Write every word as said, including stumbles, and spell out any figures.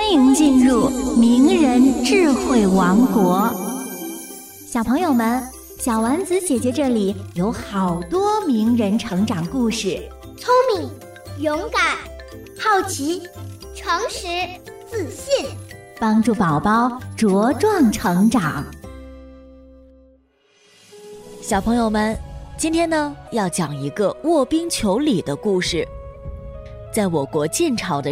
欢迎进入名人智慧王国。小朋友们，小丸子姐姐这里有好多名人成长故事， 聪明、勇敢、好奇、诚实、自信， 帮助宝宝茁壮成长。 小朋友们，今天呢要讲一个卧冰求鲤的故事。在我国晋朝的